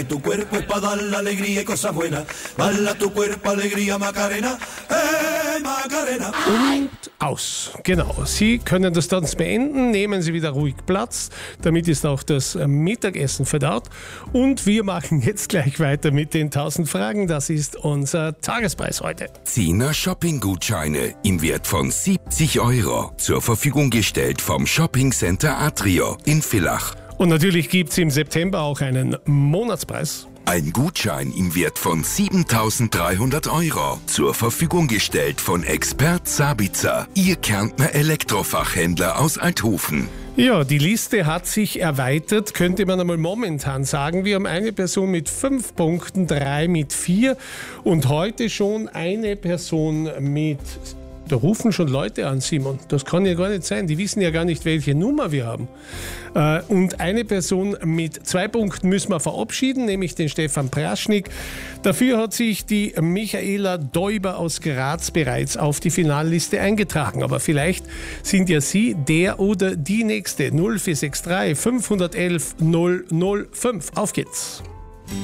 Tu cuerpo es para dar la alegría y cosas buenas. Bala tu cuerpo, alegría, Macarena. Macarena. Und aus. Genau. Sie können das Tanzen beenden. Nehmen Sie wieder ruhig Platz. Damit ist auch das Mittagessen verdaut. Und wir machen jetzt gleich weiter mit den 1000 Fragen. Das ist unser Tagespreis heute. 10er Shopping-Gutscheine im Wert von 70 € zur Verfügung gestellt vom Shopping Center Atrio in Villach. Und natürlich gibt es im September auch einen Monatspreis. Ein Gutschein im Wert von 7.300 € zur Verfügung gestellt von Expert Sabitzer, Ihr Kärntner Elektrofachhändler aus Althofen. Ja, die Liste hat sich erweitert, könnte man einmal momentan sagen. Wir haben eine Person mit 5 Punkten, 3 mit 4 und heute schon eine Person mit... Da rufen schon Leute an, Simon. Das kann ja gar nicht sein. Die wissen ja gar nicht, welche Nummer wir haben. Und eine Person mit 2 Punkten müssen wir verabschieden, nämlich den Stefan Praschnik. Dafür hat sich die Michaela Däuber aus Graz bereits auf die Finalliste eingetragen. Aber vielleicht sind ja Sie der oder die Nächste. 0463 511 005. Auf geht's.